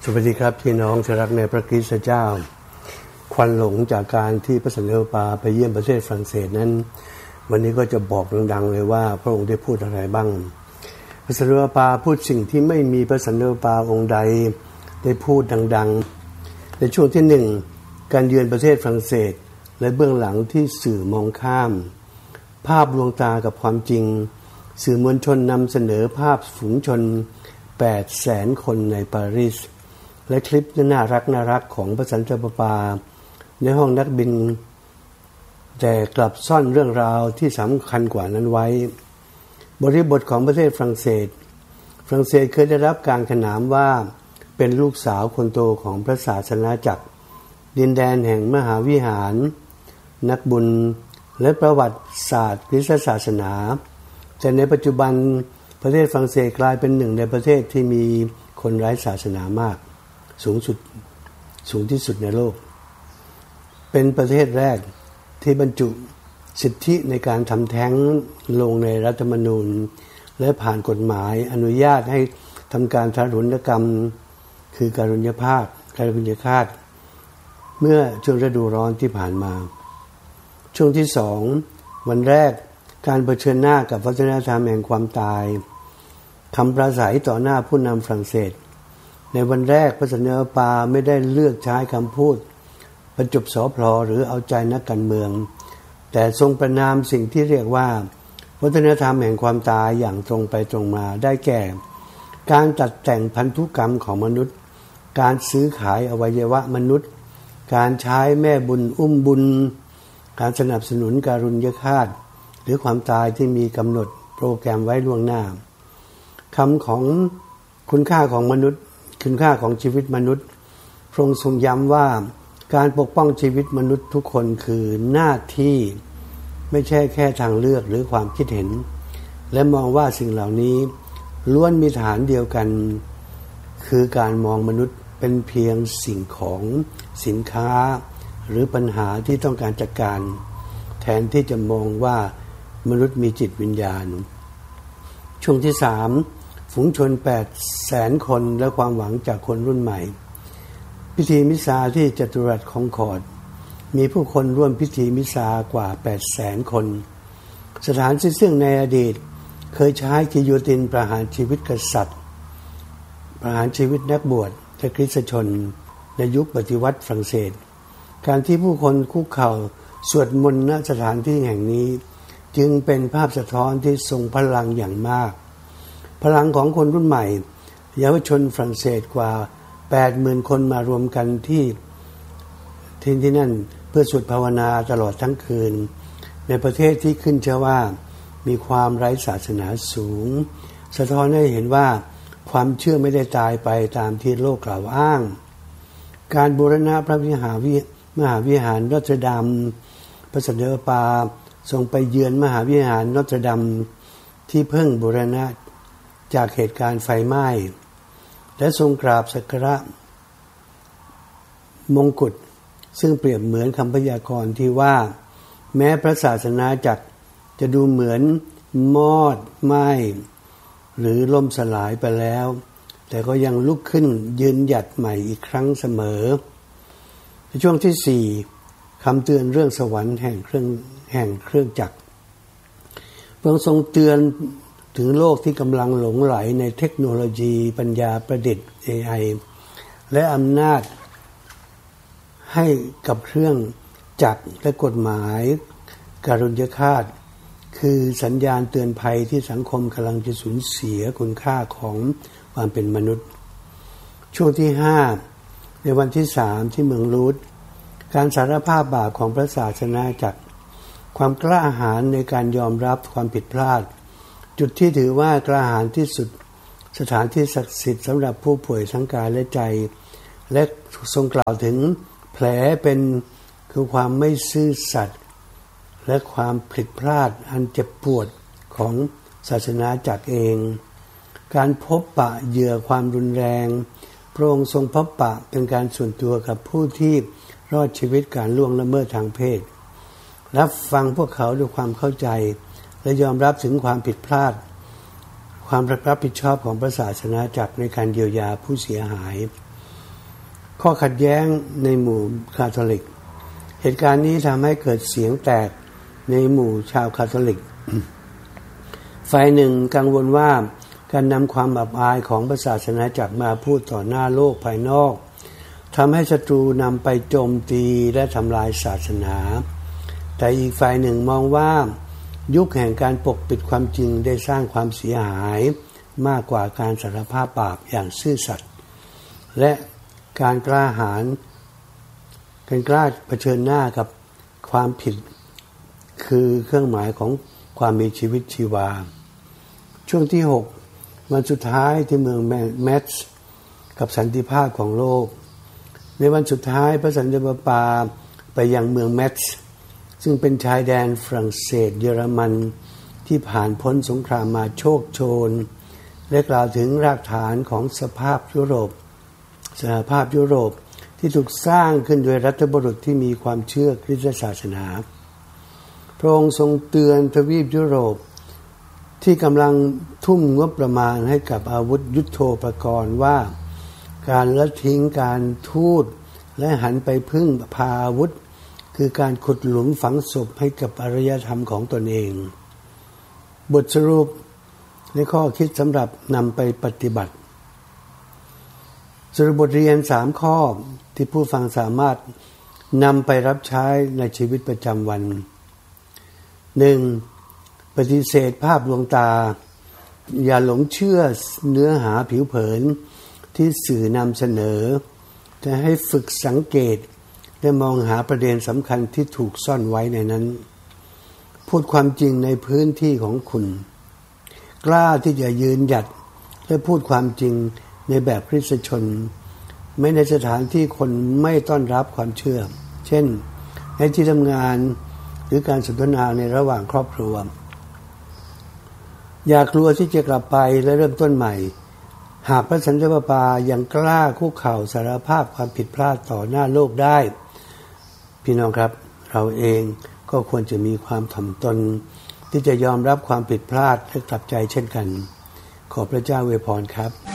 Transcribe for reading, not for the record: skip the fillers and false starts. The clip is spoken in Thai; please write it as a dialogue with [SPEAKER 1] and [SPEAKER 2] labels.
[SPEAKER 1] สวัสดีครับพี่น้องที่รักในพระคริสต์เจ้าควันหลงจากการที่พระสันตะปาไปเยี่ยมประเทศฝรั่งเศสนั้นวันนี้ก็จะบอกดังๆเลยว่าพระองค์ได้พูดอะไรบ้างพระสันตะปาพูดสิ่งที่ไม่มีพระสันตะปาองค์ใดได้พูดดังๆในช่วงที่การเยือนประเทศฝรั่งเศสและเบื้องหลังที่สื่อมองข้ามภาพลวงตากับความจริงสื่อมวลชนนำเสนอภาพฝูงชน 800,000 คนในปารีสและคลิปน่ารักของพระสันตะปาในห้องนักบินแต่กลับซ่อนเรื่องราวที่สำคัญกว่านั้นไว้บริบทของประเทศฝรั่งเศสเคยได้รับการขนานว่าเป็นลูกสาวคนโตของพระศาสนาจักรดินแดนแห่งมหาวิหารนักบุญและประวัติศาสตร์คริสตศาสนาแต่ในปัจจุบันประเทศฝรั่งเศสกลายเป็นหนึ่งในประเทศที่มีคนไร้ศาสนามากสูงที่สุดในโลกเป็นประเทศแรกที่บรรจุสิทธิในการทำแท้งลงในรัฐธรรมนูญและผ่านกฎหมายอนุญาตให้ทำการทารุณกรรมคือการุญฆาตเมื่อช่วงฤดูร้อนที่ผ่านมาช่วงที่2วันแรกการเผชิญหน้ากับวัฒนธรรมแห่งความตายคำปราศัยต่อหน้าผู้นำฝรั่งเศสในวันแรกพระสันตะปาไม่ได้เลือกใช้คำพูดประจบสอพลหรือเอาใจนักการเมืองแต่ทรงประณามสิ่งที่เรียกว่าวัฒนธรรมแห่งความตายอย่างตรงไปตรงมาได้แก่การตัดแต่งพันธุกรรมของมนุษย์การซื้อขายอวัยวะมนุษย์การใช้แม่บุญอุ้มบุญการสนับสนุนการุญฆาตหรือความตายที่มีกำหนดโปรแกรมไว้ล่วงหน้าคำของคุณค่าของมนุษย์คุณค่าของชีวิตมนุษย์พระองค์ทรงย้ำว่าการปกป้องชีวิตมนุษย์ทุกคนคือหน้าที่ไม่ใช่แค่ทางเลือกหรือความคิดเห็นและมองว่าสิ่งเหล่านี้ล้วนมีฐานเดียวกันคือการมองมนุษย์เป็นเพียงสิ่งของสินค้าหรือปัญหาที่ต้องการจัดการแทนที่จะมองว่ามนุษย์มีจิตวิญญาณช่วงที่3ฝูงชน 800,000 คนและความหวังจากคนรุ่นใหม่พิธีมิสซาที่จัตุรัสคองคอร์ดมีผู้คนร่วมพิธีมิสซากว่า 800,000 คนสถานที่ซึ่งในอดีตเคยใช้กิโยตินประหารชีวิตกษัตริย์ประหารชีวิตนักบวชและคริสตชนในยุคปฏิวัติฝรั่งเศสการที่ผู้คนคุกเข่าสวดมนต์ณสถานที่แห่งนี้จึงเป็นภาพสะท้อนที่ทรงพลังอย่างมากพลังของคนรุ่นใหม่เยาวชนฝรั่งเศสกว่า 80,000 คนมารวมกันที่นั่นเพื่อสวดภาวนาตลอดทั้งคืนในประเทศที่ขึ้นชื่อว่ามีความไร้ศาสนาสูงสะท้อนให้เห็นว่าความเชื่อไม่ได้ตายไปตามที่โลกกล่าวอ้างการบูรณะพระมหาวิหารนอตเทอร์ดัมพระสันตะปาทรงไปเยือนมหาวิหารนอตเทอร์ดัมที่เพิ่งบูรณะจากเหตุการณ์ไฟไหม้และทรงกราบสักการะมงกุฎซึ่งเปรียบเหมือนคำพยากรณ์ที่ว่าแม้พระศาสนาจักรจะดูเหมือนมอดไหม้หรือล่มสลายไปแล้วแต่ก็ยังลุกขึ้นยืนหยัดใหม่อีกครั้งเสมอในช่วงที่4คำเตือนเรื่องสวรรค์แห่งเครื่องจักรพระองค์ทรงเตือนถึงโลกที่กำลังหลงไหลในเทคโนโลยีปัญญาประดิษฐ์ AI และอำนาจให้กับเครื่องจักรและกฎหมายการุญฆาตคือสัญญาณเตือนภัยที่สังคมกำลังจะสูญเสียคุณค่าของความเป็นมนุษย์ช่วงที่5ในวันที่3ที่เมืองลูดการสารภาพบาปของพระศาสนาจักรความกล้าหาญในการยอมรับความผิดพลาดจุดที่ถือว่ากล้าหาญที่สุดสถานที่ศักดิ์สิทธิ์สำหรับผู้ป่วยทั้งกายและใจและทรงกล่าวถึงแผลเป็นคือความไม่ซื่อสัตย์และความผิดพลาดอันเจ็บปวดของศาสนาจักรเองการพบปะเหยื่อความรุนแรงพระองค์ทรงพบปะเป็นการส่วนตัวกับผู้ที่รอดชีวิตการล่วงละเมิดทางเพศรับฟังพวกเขาด้วยความเข้าใจและยอมรับถึงความผิดพลาดความรับผิดชอบของพระศาสนาจักรในการเยียวยาผู้เสียหายข้อขัดแย้งในหมู่คาทอลิกเหตุการณ์นี้ทำให้เกิดเสียงแตกในหมู่ชาวคาทอลิก ฝ่ายหนึ่งกังวลว่าการนำความอับอายของศาสนาจักรมาพูดต่อหน้าโลกภายนอกทำให้ศัตรูนำไปโจมตีและทำลายศาสนาแต่อีกฝ่ายหนึ่งมองว่ายุคแห่งการปกปิดความจริงได้สร้างความเสียหายมากกว่าการสารภาพบาปอย่างซื่อสัตย์และการกล้าหาญการกล้าเผชิญหน้ากับความผิดคือเครื่องหมายของความมีชีวิตชีวาช่วงที่6วันสุดท้ายที่เมืองแมทส์กับสันติภาพของโลกในวันสุดท้ายพระสันตะปาไปยังเมืองแมทส์ซึ่งเป็นชายแดนฝรั่งเศสเยอรมันที่ผ่านพ้นสงครามมาโชคโชนและกล่าวถึงรากฐานของสหภาพยุโรปที่ถูกสร้างขึ้นโดยรัฐบุรุษที่มีความเชื่อคริสตศาสนาพระองค์ทรงเตือนทวีปยุโรปที่กำลังทุ่มงบประมาณให้กับอาวุธยุทโธปกรณ์ว่าการละทิ้งการทูตและหันไปพึ่งพาอาวุธคือการขุดหลุมฝังศพให้กับอารยธรรมของตนเองบทสรุปและข้อคิดสำหรับนำไปปฏิบัติสรุปบทเรียน3ข้อที่ผู้ฟังสามารถนำไปรับใช้ในชีวิตประจำวัน 1. ปฏิเสธภาพลวงตาอย่าหลงเชื่อเนื้อหาผิวเผินที่สื่อนำเสนอแต่ให้ฝึกสังเกตและมองหาประเด็นสำคัญที่ถูกซ่อนไว้ในนั้นพูดความจริงในพื้นที่ของคุณกล้าที่จะยืนหยัดและพูดความจริงในแบบคริสตชนไม่ในสถานที่คนไม่ต้อนรับความเชื่อเช่นในที่ทำงานหรือการสนทนาในระหว่างครอบครัวอย่ากลัวที่จะกลับไปและเริ่มต้นใหม่หากพระสันตะปายังกล้าคุกเข่าสารภาพความผิดพลาดต่อหน้าโลกได้พี่น้องครับเราเองก็ควรจะมีความถ่อมตนที่จะยอมรับความผิดพลาดและกลับใจเช่นกันขอพระเจ้าอวยพรครับ